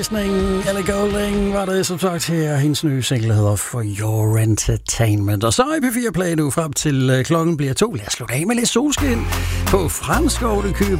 Ellie Goulding var det som sagt her. Hendes nye single hedder For Your Entertainment. Og så er P4 Play nu frem til klokken bliver 2. Lad os slutte af med lidt solskin på Franskov, det køber